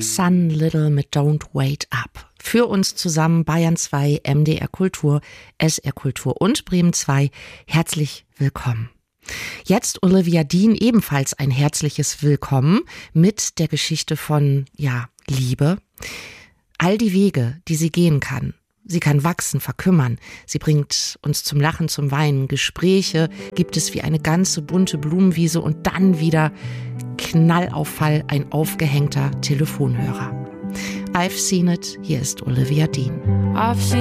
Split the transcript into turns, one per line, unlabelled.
Sun Little mit Don't Wait Up. Für uns zusammen Bayern 2, MDR Kultur, SR Kultur und Bremen 2. Herzlich willkommen. Jetzt Olivia Dean, ebenfalls ein herzliches Willkommen mit der Geschichte von, Liebe. All die Wege, die sie gehen kann. Sie kann wachsen, verkümmern. Sie bringt uns zum Lachen, zum Weinen. Gespräche gibt es wie eine ganze bunte Blumenwiese und dann wieder Knallauffall, ein aufgehängter Telefonhörer. I've seen it. Hier ist Olivia Dean.
I've seen